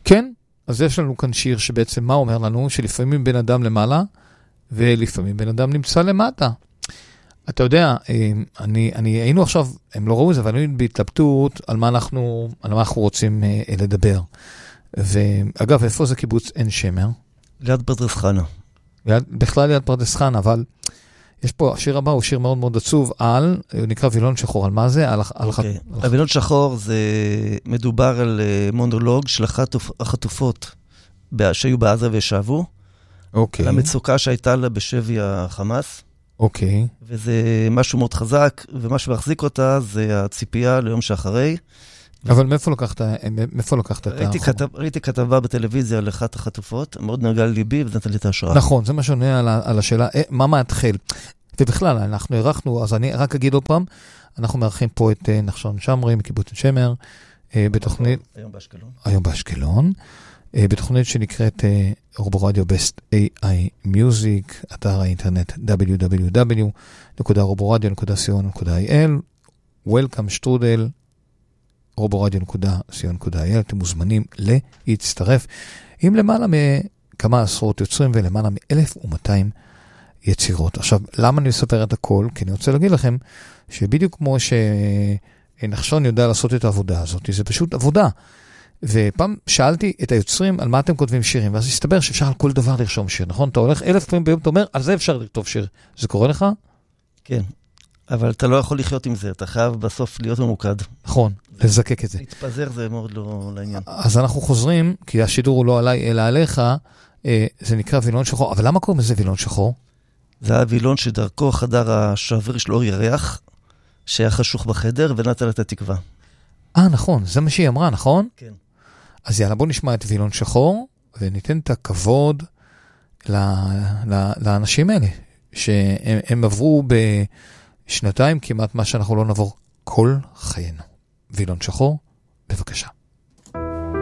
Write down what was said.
כן, אז יש לנו כאן שיר שבעצם מה אומר לנו? שלפעמים בן אדם למעלה, ולפעמים בן אדם נמצא למטה. אתה יודע, היינו עכשיו, הם לא ראו את זה, אבל היינו בהתלבטות על מה אנחנו רוצים לדבר. ואגב, איפה זה קיבוץ עין שמר? ליד פרדס חנה. בכלל ליד פרדס חנה, אבל יש פה, השיר הבא הוא שיר מאוד מאוד עצוב על, הוא נקרא וילון שחור, על מה זה? הוילון שחור זה מדובר על מונולוג של החטופות שהיו בעזה ושבו. אוקיי. למצוקה שהייתה לה בשבי החמאס. אוקיי. וזה משהו מאוד חזק, ומה שמחזיק אותה זה הציפייה ליום שאחרי. אבל מאיפה לקחת את ראיתי כתבה בטלוויזיה על אחת החטופות, מאוד נרגע ליבי, וזה נתן לי את ההשראה. נכון, זה מה שעונה על השאלה, מה מתחיל? ובכלל, אנחנו ערכנו, אז אני רק אגיד עוד פעם, אנחנו מארחים פה את נחשון שמרי, מקיבוץ עין שמר, בתוכנית... היום באשקלון. בתוכנית שנקראת רובורדיו Best AI Music, אתר האינטרנט www.roboradio.co.il, Welcome שטרודל, roboradio.co.il, אתם מוזמנים להצטרף עם למעלה מכמה עשרות יוצרים ולמעלה מ1,200 יצירות. עכשיו, למה אני מספר את הכל? כי אני רוצה להגיד לכם שבדיוק כמו שנחשון יודע לעשות את העבודה הזאת, זה פשוט עבודה. ופעם שאלתי את היוצרים על מה אתם כותבים שירים, ואז הסתבר שאפשר על כל דבר לרשום שיר, נכון? אתה הולך 1,000 פעמים ביום, אתה אומר, על זה אפשר לכתוב שיר. זה קורה לך? כן, אבל אתה לא יכול לחיות עם זה, אתה חייב בסוף להיות ממוקד. נכון, לזקק את זה. להתפזר זה מאוד לא לעניין. אז אנחנו חוזרים, כי השידור הוא לא עליי, אלא עליך, זה נקרא וילון שחור, אבל למה קוראים לזה וילון שחור? זה הוילון שדרכו חדר השבר של אור ירח, שהיה חשוך בחדר ונתן את התקווה. נכון, זה מה שהיא אמרה, נכון? כן. אז יאללה, בוא נשמע את וילון שחור, וניתן את הכבוד לאנשים האלה, שהם עברו בשנתיים כמעט מה שאנחנו לא נעבור כל חיינו. וילון שחור, בבקשה.